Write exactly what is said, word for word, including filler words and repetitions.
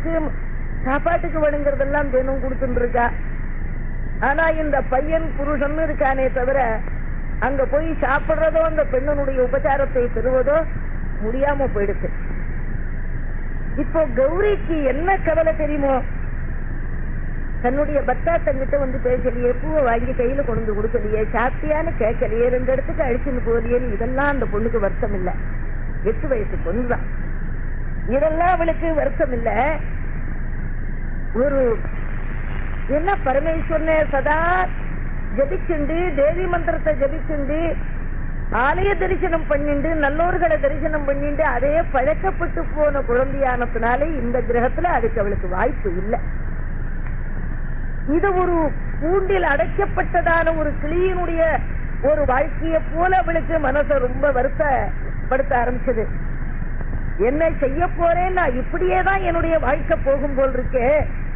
அவளுக்கு சாப்பாட்டுக்கு வேணுங்கிறதெல்லாம் தினம் கொடுத்துட்டு இருக்கா. ஆனா இந்த பையன் புருஷன் இருக்கானே தவிர அங்க போய் சாப்பிடுறதோ அந்த பெண்ணனுடைய உபச்சாரத்தை பெறுவதோ முடியாம போயிடுச்சு. இப்போ கௌரிக்கு என்ன கவலை தெரியுமோ, தன்னுடைய பத்தா தங்கிட்ட வந்து பேசலையே, பூவை வாங்கி கையில கொண்டு கொடுக்கலையே, சாப்பிட்டியான்னு கேட்கலையே, ரெண்டு இடத்துக்கு அடிச்சுன்னு போகலையேன்னு இதெல்லாம் அந்த பொண்ணுக்கு வருத்தம் இல்லை. எட்டு வயசு பொண்ணுதான், இதெல்லாம் அவளுக்கு வருத்தம் இல்லை. ஒரு என்ன பரமேஸ்வரனை சதா ஜபிச்சுண்டு, தேவி மந்திரத்தை ஜபிச்சுண்டு, ஆலய தரிசனம் பண்ணிண்டு, நல்லோர்களை தரிசனம் பண்ணிண்டு அதே பழக்கப்பட்டு போன குழந்தையானதுனாலே இந்த கிரகத்துல அதுக்கு அவளுக்கு வாய்ப்பு இல்லை. இது ஒரு கூண்டில் அடைக்கப்பட்டதான ஒரு கிளியினுடைய ஒரு வாழ்க்கையை போல அவளுக்கு மனசை ரொம்ப வருத்தப்படுத்த ஆரம்பிச்சது. என்ன செய்ய போறேன், நான் இப்படியேதான் என்னுடைய வாழ்க்கை போகும் போல் இருக்கே,